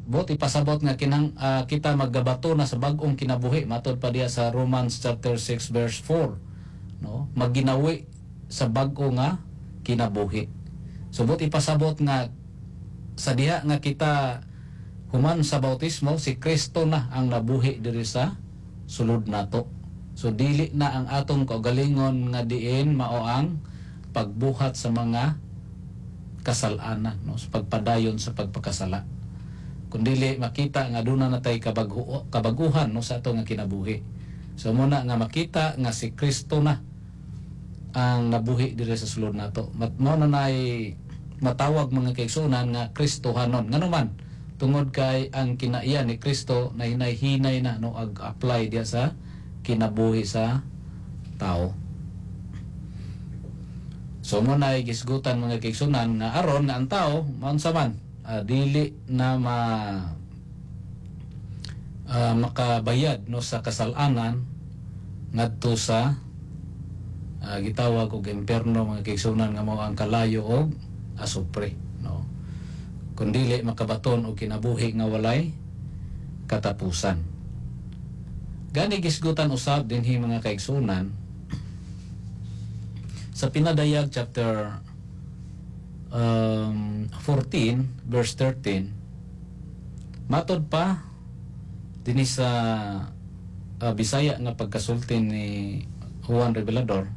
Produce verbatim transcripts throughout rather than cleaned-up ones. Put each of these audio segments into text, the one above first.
Bot ipasabot nga kinang uh, kita maggabato na sa bag-ong kinabuhi matod pa diya sa Romans chapter six verse four, no, magginawi sa bag-o nga kinabuhi. So bot ipasabot nga sa diha nga kita human sa bautismo, si Kristo na ang nabuhi diri sa sulod nato. So dili na ang atong kaugalingon nga diin mao ang pagbuhat sa mga kasalanan, no, sa pagpadayon sa pagpakasala, kundili makita nga duna na tay kabagu kabaguhan no sa ato nga kinabuhi. So muna nga makita nga si Kristo na ang nabuhi diri sa sulod nato. Mao na nay matawag mga kaigsunan nga Kristohanon. Ngano man tungod kay ang kinaiya ni Kristo na hinay-hinay na no ag-apply diya sa kinabuhi sa tao. So muna ay gisgutan mga kaigsunan nga aron nga ang tao maunsa man Uh, dili na ma uh, makabayad no sa kasalanan ngadto sa uh, gitawag og imperno mga kaigsunan nga mao ang kalayo og asupre, no, kun dili makabaton og kinabuhi nga walay katapusan. Gani gisgutan usab dinhi mga kaigsunan sa Pinadayag chapter Um, fourteen verse thirteen, matod pa dinhi sa uh, Bisaya nga pagkasulti ni Juan Revelador,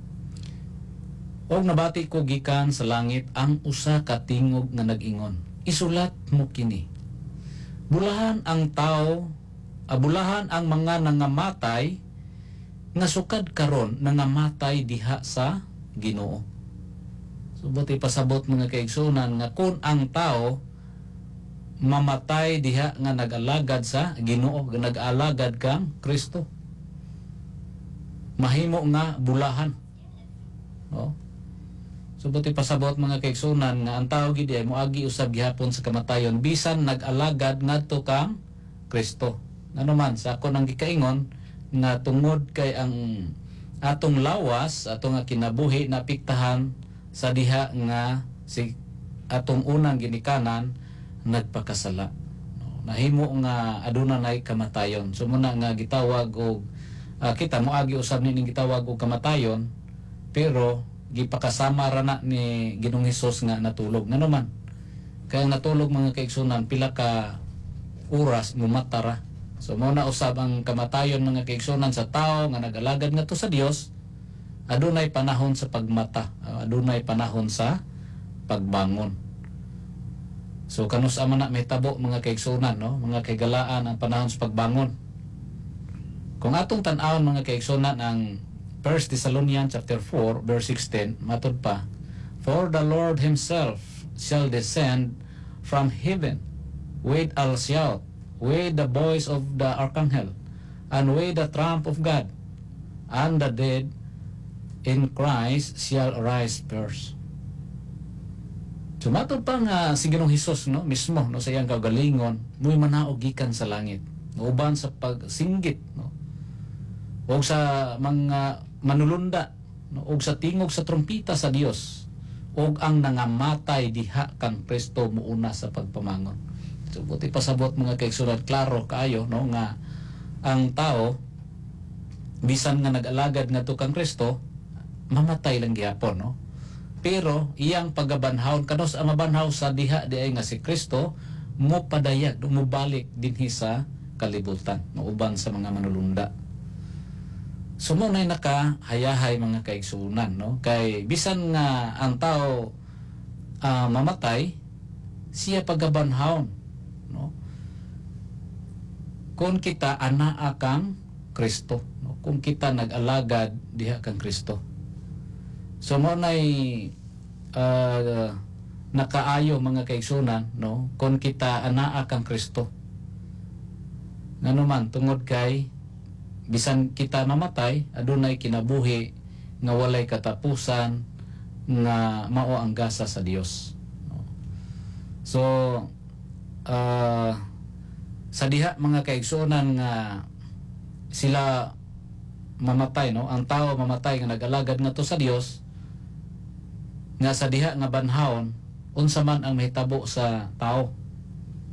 og nabati ko gikan sa langit ang usa ka tingog nga nag-ingon, isulat mo kini, bulahan ang tao, abulahan ang mga nangamatay nga sukad karon nangamatay diha sa Ginoo. Subuti pasabot mga kaigsunan nga kung ang tao mamatay diha nga nag-alagad sa Ginoo, nag-alagad kang Kristo, mahimo nga bulahan, no? Subuti pasabot mga kaigsunan nga ang tao gid ay moagi usab gihapon sa kamatayon bisan nag-alagad ngadto kang Kristo. Ngano man sa ako nang gikaingon nga tungod kay ang atong lawas, atong nga kinabuhi napiktahan sa diha nga si atong unang ginikanan nagpakasala, no, nahimo nga aduna nay kamatayon. So muna nga gitawag og uh, kita moagi usab nining gitawag og kamatayon, pero gipakasama ra na ni Ginoong Hesus nga natulog. Ngano man kay natulog mga kaigsunan pila ka oras mumatara. So muna usab ang kamatayon mga kaigsunan sa tao nga nag-alagad ngadto sa Dios, adunay panahon sa pagmata, adunay panahon sa pagbangon. So kanus ama na may tabo mga kaigsunan, no, mga kaigalaan ang panahon sa pagbangon. Kung atong tan-awon mga kaigsunan ang First Thessalonians chapter four verse sixteen, matud pa, for the Lord himself shall descend from heaven with a shout, with the voice of the archangel, and with the trump of God, and the dead in Christ shall arise first. Sumatod pa nga si Ginoong Hesus, no, mismo no sa iyang kagalingon muy manaog gikan sa langit, uban sa pagsinggit, no, og sa mga manulunda, no, og sa tingog sa trompita sa Dios, og ang nangamatay diha kang Kristo muuna sa pagpamangon. So buti pasabot mga kaigsunan, klaro kaayo, no, nga ang tao bisan nga nag-alagad ngadto kang Kristo mamatay lang gyapon, no, pero iyang pagabanhawon kanos ang mabanhaw sa diha di ay nga si Kristo mo padayag mo balik dinhi sa kalibutan, no, uban sa mga manulunda. So mo nay nakahayahay mga kaigsunan, no, kay bisan nga ang tao uh, mamatay, siya pagabanhawon, no, kung kita anaa kang Kristo, no, kung kita nag-alagad diha kang Kristo. So mo nay uh, nakaayo mga kaigsunan, no, kung kita anaa kang Kristo. Ngano man tungod kay bisan kita mamatay adunay kinabuhi nga walay katapusan nga mao ang gasa sa Dios, no? So uh, sa diha mga kaigsunan nga sila mamatay, no, ang tao mamatay nga nag-alagad ngadto sa Dios, nga sa diha nga banhawon unsa man ang mahitabo sa tao,